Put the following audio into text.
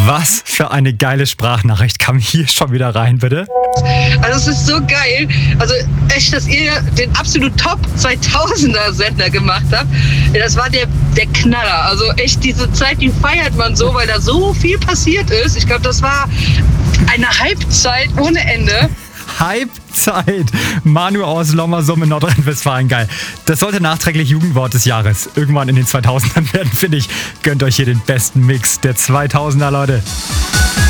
Was für eine geile Sprachnachricht kam hier schon wieder rein, bitte? Also es ist so geil. Also echt, dass ihr den absolut Top 2000er Sender gemacht habt. Ja, das war der Knaller. Also echt, diese Zeit, die feiert man so, weil da so viel passiert ist. Ich glaube, das war eine Halbzeit ohne Ende. Halbzeit. Manu aus Lommersum in Nordrhein-Westfalen, geil. Das sollte nachträglich Jugendwort des Jahres irgendwann in den 2000ern werden, finde ich. Gönnt euch hier den besten Mix der 2000er, Leute.